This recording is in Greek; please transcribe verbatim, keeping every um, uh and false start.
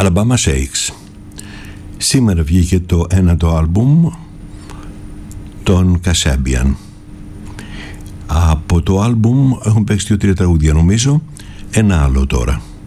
Alabama Shakes. Σήμερα βγήκε το ένατο άλμπουμ των Kasabian. Από το άλμπουμ έχουν παίξει δύο-τρία τραγούδια νομίζω, ένα άλλο τώρα.